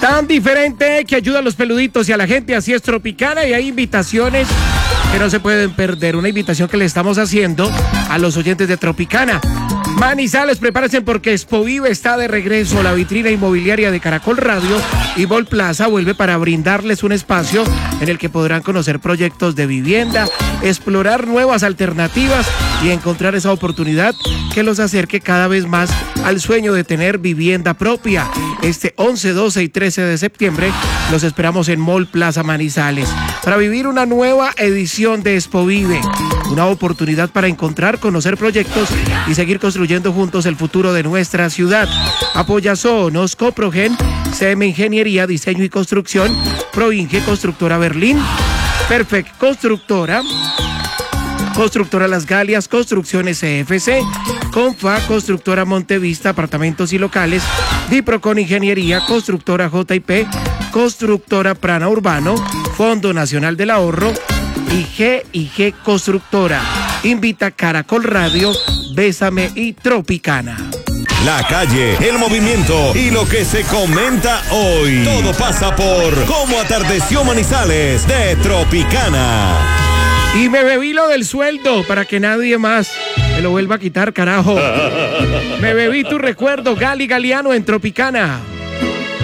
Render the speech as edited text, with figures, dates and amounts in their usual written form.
Plan diferente que ayuda a los peluditos y a la gente, así es Tropicana, y hay invitaciones que no se pueden perder. Una invitación que le estamos haciendo a los oyentes de Tropicana. Manizales, prepárense porque Expovive está de regreso. La vitrina inmobiliaria de Caracol Radio y Mall Plaza vuelve para brindarles un espacio en el que podrán conocer proyectos de vivienda, explorar nuevas alternativas y encontrar esa oportunidad que los acerque cada vez más al sueño de tener vivienda propia. Este 11, 12 y 13 de septiembre los esperamos en Mall Plaza Manizales para vivir una nueva edición de Expovive. Una oportunidad para encontrar, conocer proyectos y seguir construyendo juntos el futuro de nuestra ciudad. Apoya Sonos, Coprogen, CM Ingeniería, Diseño y Construcción, Proinge, Constructora Berlín, Perfect Constructora, Constructora Las Galias, Construcciones CFC, Confa, Constructora Montevista, Apartamentos y Locales, Diprocon Ingeniería, Constructora JP, Constructora Prana Urbano, Fondo Nacional del Ahorro, IG Constructora. Invita Caracol Radio, Bésame y Tropicana. La calle, el movimiento y lo que se comenta hoy. Todo pasa por Cómo atardeció Manizales de Tropicana. Y me bebí lo del sueldo para que nadie más me lo vuelva a quitar, carajo. Me bebí tu recuerdo, Gali Galiano en Tropicana.